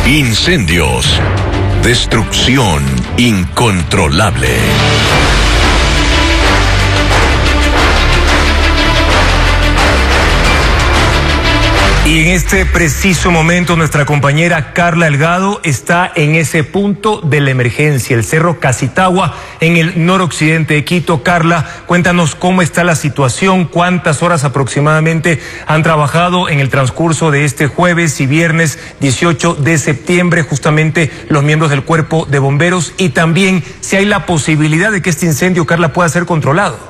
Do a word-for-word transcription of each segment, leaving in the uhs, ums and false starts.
Incendios. Destrucción incontrolable. Y en este preciso momento nuestra compañera Carla Delgado está en ese punto de la emergencia, el Cerro Casitagua, en el noroccidente de Quito. Carla, cuéntanos cómo está la situación, cuántas horas aproximadamente han trabajado en el transcurso de este jueves y viernes dieciocho de septiembre, justamente los miembros del Cuerpo de Bomberos, y también si hay la posibilidad de que este incendio, Carla, pueda ser controlado.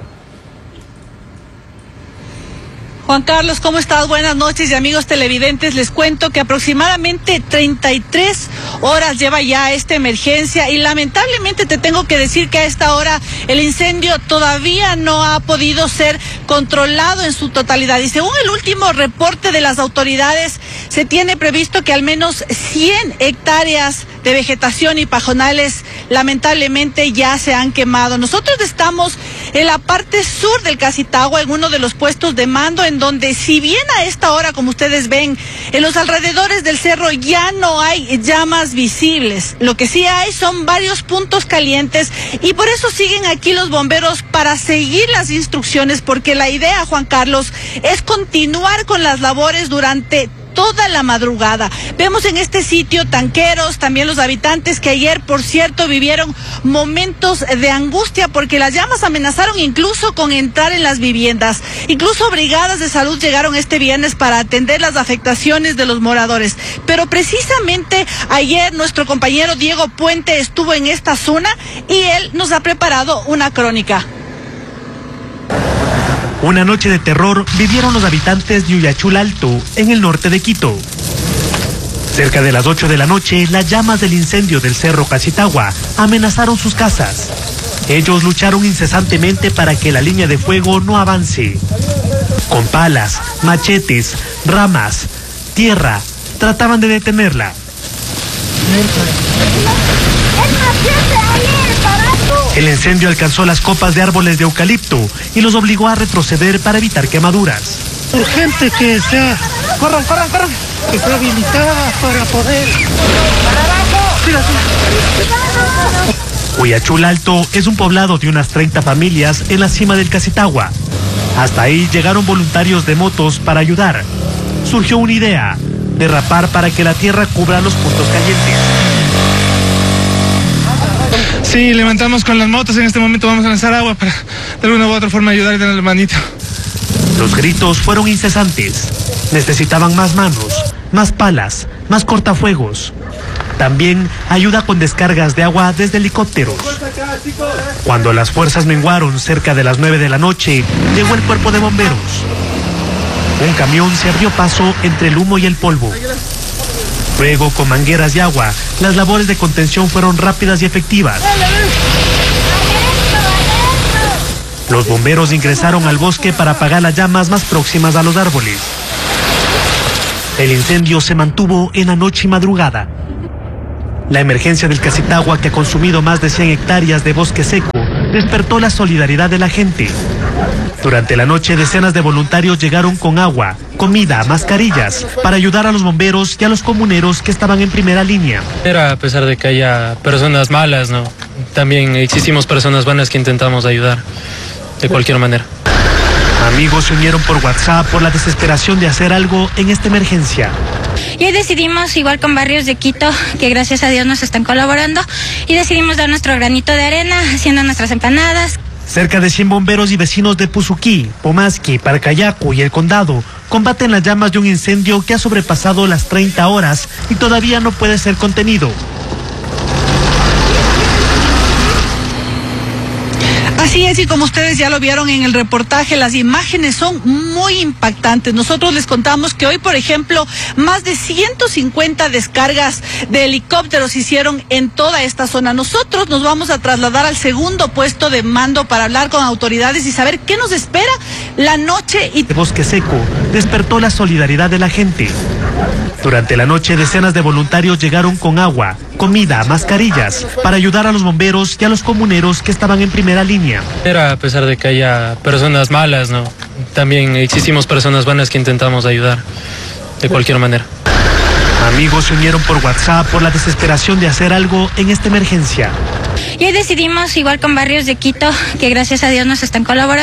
Juan Carlos, ¿cómo estás? Buenas noches, y amigos televidentes, les cuento que aproximadamente treinta y tres horas lleva ya esta emergencia y lamentablemente te tengo que decir que a esta hora el incendio todavía no ha podido ser controlado en su totalidad, y según el último reporte de las autoridades se tiene previsto que al menos cien hectáreas de vegetación y pajonales lamentablemente ya se han quemado. Nosotros estamos en la parte sur del Casitagua, en uno de los puestos de mando, en donde si bien a esta hora, como ustedes ven, en los alrededores del cerro ya no hay llamas visibles, lo que sí hay son varios puntos calientes, y por eso siguen aquí los bomberos para seguir las instrucciones, porque la idea, Juan Carlos, es continuar con las labores durante toda la madrugada. Vemos en este sitio tanqueros, también los habitantes que ayer, por cierto, vivieron momentos de angustia porque las llamas amenazaron incluso con entrar en las viviendas. Incluso brigadas de salud llegaron este viernes para atender las afectaciones de los moradores. Pero precisamente ayer nuestro compañero Diego Puente estuvo en esta zona y él nos ha preparado una crónica. Una noche de terror vivieron los habitantes de Uyachul Alto, en el norte de Quito. Cerca de las ocho de la noche, las llamas del incendio del Cerro Casitagua amenazaron sus casas. Ellos lucharon incesantemente para que la línea de fuego no avance. Con palas, machetes, ramas, tierra, trataban de detenerla. El incendio alcanzó las copas de árboles de eucalipto y los obligó a retroceder para evitar quemaduras. Urgente que sea, corran, corran, corran, que sea habilitada para poder. Uyachul Alto es un poblado de unas treinta familias en la cima del Casitagua. Hasta ahí llegaron voluntarios de motos para ayudar. Surgió una idea, derrapar para que la tierra cubra los puntos calientes. Sí, levantamos con las motos, en este momento vamos a lanzar agua para de alguna u otra forma ayudar y darle la manito. Los gritos fueron incesantes. Necesitaban más manos, más palas, más cortafuegos. También ayuda con descargas de agua desde helicópteros. Cuando las fuerzas menguaron cerca de las nueve de la noche, llegó el cuerpo de bomberos. Un camión se abrió paso entre el humo y el polvo. Luego, con mangueras de agua, las labores de contención fueron rápidas y efectivas. Los bomberos ingresaron al bosque para apagar las llamas más próximas a los árboles. El incendio se mantuvo en la noche y madrugada. La emergencia del Casitagua, que ha consumido más de cien hectáreas de bosque seco, despertó la solidaridad de la gente. Durante la noche, decenas de voluntarios llegaron con agua, comida, mascarillas, para ayudar a los bomberos y a los comuneros que estaban en primera línea. Era a pesar de que haya personas malas, ¿no? También existimos personas buenas que intentamos ayudar de cualquier manera. Amigos se unieron por WhatsApp por la desesperación de hacer algo en esta emergencia. Y decidimos, igual con barrios de Quito, que gracias a Dios nos están colaborando, y decidimos dar nuestro granito de arena haciendo nuestras empanadas. Cerca de cien bomberos y vecinos de Puzuquí, Pomasqui, Parcayacu y el Condado combaten las llamas de un incendio que ha sobrepasado las treinta horas y todavía no puede ser contenido. Así es, y como ustedes ya lo vieron en el reportaje, las imágenes son muy impactantes. Nosotros les contamos que hoy, por ejemplo, más de ciento cincuenta descargas de helicópteros se hicieron en toda esta zona. Nosotros nos vamos a trasladar al segundo puesto de mando para hablar con autoridades y saber qué nos espera la noche. Y el bosque seco despertó la solidaridad de la gente. Durante la noche, decenas de voluntarios llegaron con agua, comida, mascarillas, para ayudar a los bomberos y a los comuneros que estaban en primera línea. Era a pesar de que haya personas malas, ¿no? También existimos personas buenas que intentamos ayudar de cualquier manera. Amigos se unieron por WhatsApp por la desesperación de hacer algo en esta emergencia. Y hoy decidimos, igual con barrios de Quito, que gracias a Dios nos están colaborando.